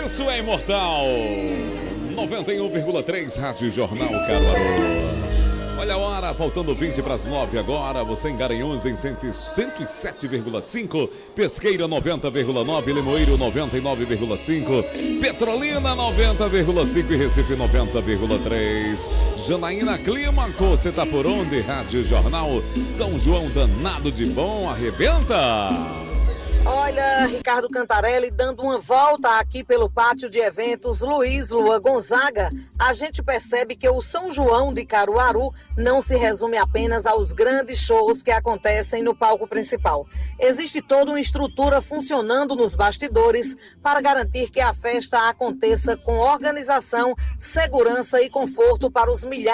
isso é imortal. 91,3 Rádio Jornal Caruaru. Olha a hora, faltando 20 para as 9 agora. Você em Garanhuns em 107,5. Pesqueira 90,9. Limoeiro 99,5. Petrolina 90,5 e Recife 90,3. Janaína Clímaco, você tá por onde? Rádio Jornal São João danado de bom, arrebenta! Olha, Ricardo Cantarelli, dando uma volta aqui pelo pátio de eventos Luiz Lua Gonzaga, a gente percebe que o São João de Caruaru não se resume apenas aos grandes shows que acontecem no palco principal. Existe toda uma estrutura funcionando nos bastidores para garantir que a festa aconteça com organização, segurança e conforto para os milhares